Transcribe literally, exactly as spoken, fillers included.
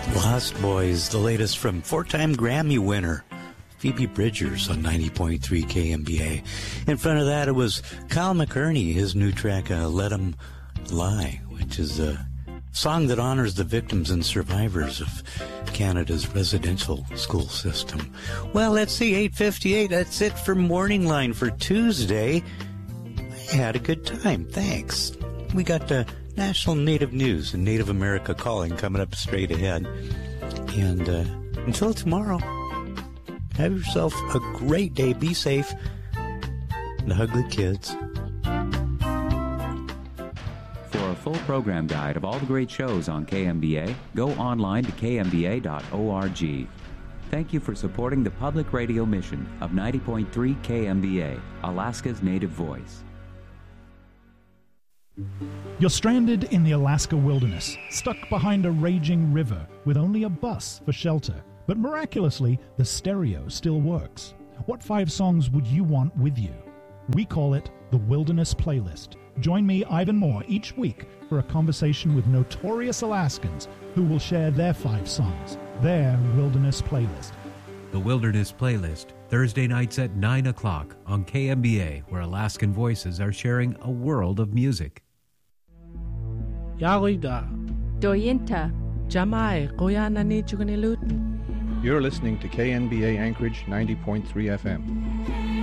Lost Boys, the latest from four-time Grammy winner Phoebe Bridgers on ninety point three K M B A. In front of that, it was Kyle McCurney, his new track, uh, Let 'Em Lie, which is a song that honors the victims and survivors of Canada's residential school system. Well, let's see, eight fifty-eight, that's it for Morning Line for Tuesday. I had a good time, thanks. We got the National Native News and Native America Calling coming up straight ahead. And uh, until tomorrow, have yourself a great day. Be safe and hug the kids. For a full program guide of all the great shows on K M B A, go online to k m b a dot org. Thank you for supporting the public radio mission of ninety point three K M B A, Alaska's native voice. You're stranded in the Alaska wilderness, stuck behind a raging river with only a bus for shelter. But miraculously, the stereo still works. What five songs would you want with you? We call it the Wilderness Playlist. Join me, Ivan Moore, each week for a conversation with notorious Alaskans who will share their five songs, their Wilderness Playlist. The Wilderness Playlist, Thursday nights at nine o'clock on K M B A, where Alaskan voices are sharing a world of music. Yarida. Doyinta. Jamai, Koyana ni Chukanilut. You're listening to K N B A Anchorage ninety point three F M.